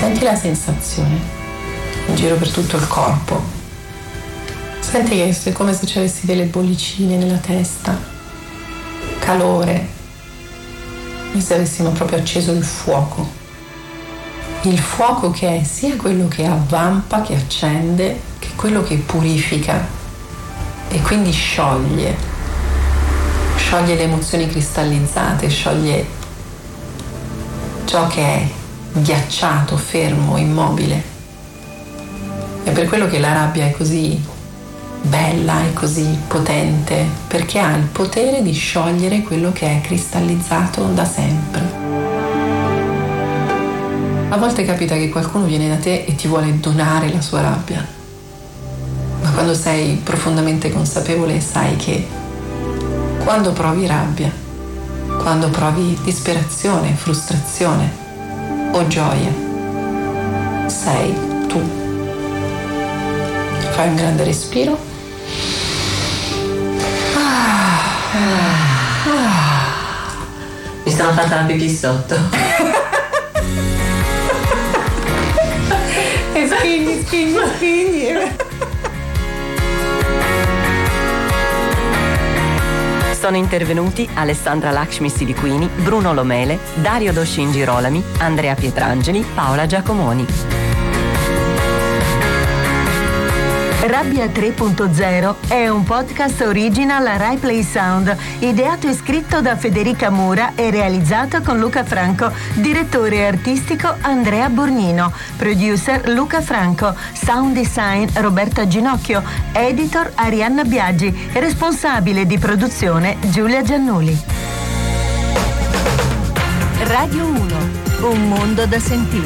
Senti la sensazione in giro per tutto il corpo. Senti che è come se ci avessi delle bollicine nella testa, calore, come se avessimo proprio acceso il fuoco. Il fuoco che è sia quello che avvampa, che accende, che quello che purifica e quindi scioglie le emozioni cristallizzate, scioglie ciò che è ghiacciato, fermo, immobile. È per quello che la rabbia è così bella e così potente, perché ha il potere di sciogliere quello che è cristallizzato da sempre. A volte capita che qualcuno viene da te e ti vuole donare la sua rabbia, ma quando sei profondamente consapevole sai che quando provi rabbia, quando provi disperazione, frustrazione o gioia, sei tu. Fai un grande respiro. Mi stanno fatta la pipì sotto. E spegni. Sono intervenuti Alessandra Lakshmi Siliquini, Bruno Lomele, Dario Doscin Girolami, Andrea Pietrangeli, Paola Giacomoni. Rabbia 3.0 è un podcast original Rai Play Sound, ideato e scritto da Federica Mura e realizzato con Luca Franco, direttore artistico Andrea Borgnino, producer Luca Franco, sound design Roberta Ginocchio, editor Arianna Biaggi, responsabile di produzione Giulia Giannuli. Radio 1, un mondo da sentire.